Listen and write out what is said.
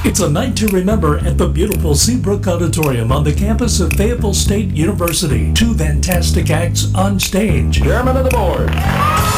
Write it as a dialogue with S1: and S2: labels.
S1: It's a night to remember at the beautiful Seabrook Auditorium on the campus of Fayetteville State University. Two fantastic acts on stage.
S2: Chairman of the board,